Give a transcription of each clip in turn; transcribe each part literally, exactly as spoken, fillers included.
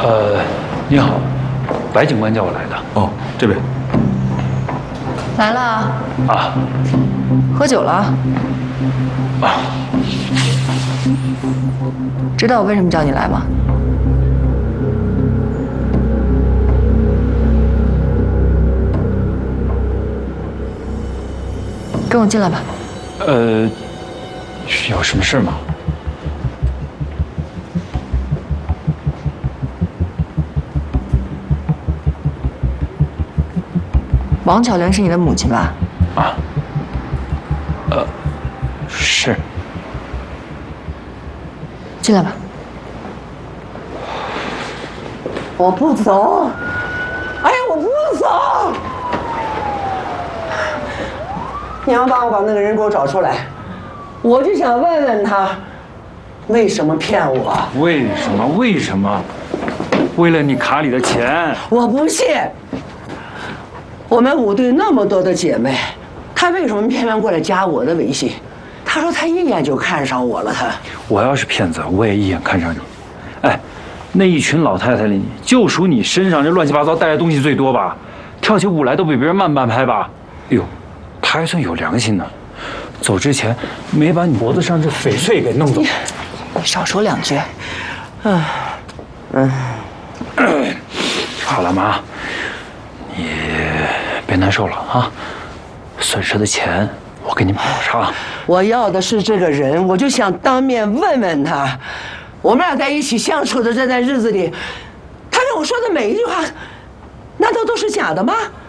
呃，你好，白警官叫我来的。哦，这位。 来了。 啊。 喝酒了？ 啊。 知道我为什么叫你来吗？跟我进来吧。 呃，有什么事吗？ 王巧玲是你的母亲吧？ 啊。呃，是。 进来吧。 我不走！哎呀，我不走！你要帮我把那个人给我找出来，我就想问问他，为什么骗我？ 为什么？为什么？为了你卡里的钱。 我不信。我们五队那么多的姐妹，他为什么偏偏过来加我的微信？他说他一眼就看上我了。他， 我要是骗子，我也一眼看上你。哎，那一群老太太里，就属你身上这乱七八糟带的东西最多吧？跳起舞来都比别人慢半拍吧？哎呦，他还算有良心呢，走之前没把你脖子上这翡翠给弄走。 你, 你少说两句。 嗯嗯， 好了妈，你别难受了啊，损失的钱我给你补上。 我要的是这个人，我就想当面问问他，我们俩在一起相处的这段日子里，他跟我说的每一句话，难道都是假的吗？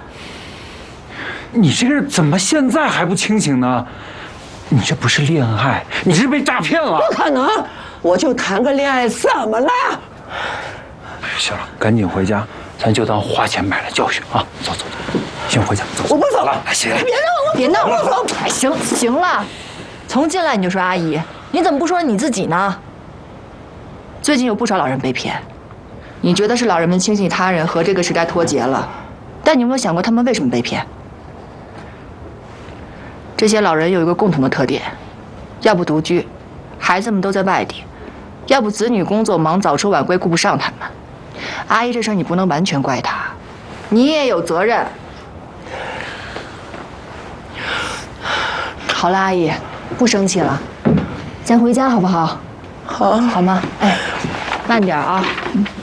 你这个人怎么现在还不清醒呢？你这不是恋爱，你是被诈骗了。 不可能，我就谈个恋爱怎么了？ 行了，赶紧回家，咱就当花钱买了教训啊！走走走，先回家。走， 我不走了。 哎，行， 别闹，我别闹， 我不走。 哎，行行了，从进来你就说阿姨，你怎么不说你自己呢？最近有不少老人被骗，你觉得是老人们轻信他人和这个时代脱节了，但你有没有想过他们为什么被骗？这些老人有一个共同的特点，要不独居，孩子们都在外地，要不子女工作忙，早出晚归顾不上他们。阿姨，这事儿你不能完全怪他，你也有责任。好了，阿姨，不生气了，咱回家好不好？ 好， 好吗？哎，慢点啊。嗯